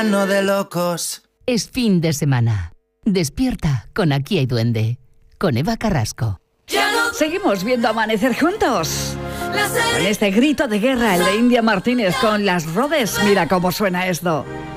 lleno de locos. Es fin de semana. Despierta con Aquí hay duende. Con Eva Carrasco. Seguimos viendo amanecer juntos. Con este grito de guerra, el de India Martínez con Las Rodes. Mira cómo suena esto.